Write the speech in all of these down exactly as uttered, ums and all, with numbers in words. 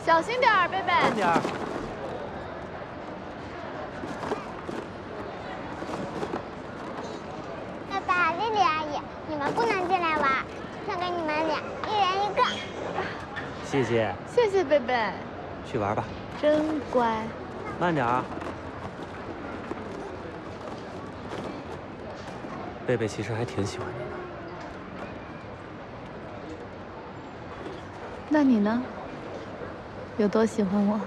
小心点儿，贝贝。 慢点儿。 爸爸、丽丽阿姨，你们不能进来玩，送给你们俩一人一个。 谢谢。 谢谢贝贝。 去玩吧。 真乖。 慢点啊。贝贝其实还挺喜欢你的。 那你呢？有多喜欢我？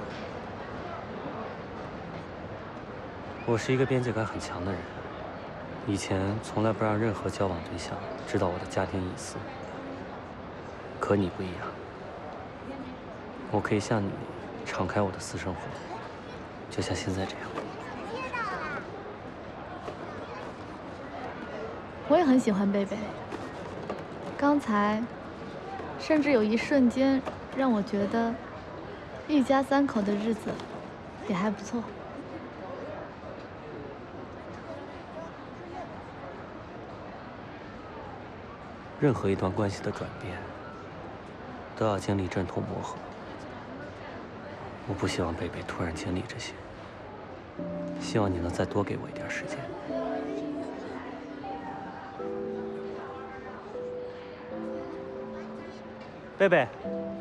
我是一个边界感很强的人，以前从来不让任何交往对象知道我的家庭隐私。可你不一样，我可以向你敞开我的私生活，就像现在这样。 我也很喜欢贝贝。刚才，甚至有一瞬间让我觉得，一家三口的日子也还不错。 任何一段关系的转变，都要经历阵痛磨合。我不希望贝贝突然经历这些，希望你能再多给我一点时间。贝贝。